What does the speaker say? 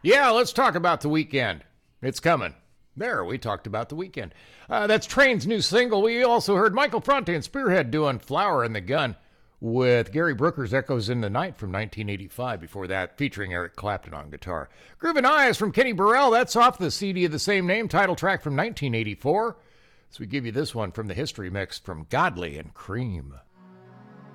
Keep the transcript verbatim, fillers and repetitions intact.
Yeah, let's talk about The Weeknd. It's coming. There, we talked about The Weeknd. Uh, that's Train's new single. We also heard Michael Franti and Spearhead doing Flower in the Gun with Gary Brooker's Echoes in the Night from nineteen eighty-five. Before that, featuring Eric Clapton on guitar. Groovin' Eyes from Kenny Burrell. That's off the C D of the same name, title track from nineteen eighty-four. So we give you this one from the History Mix from Godley and Cream.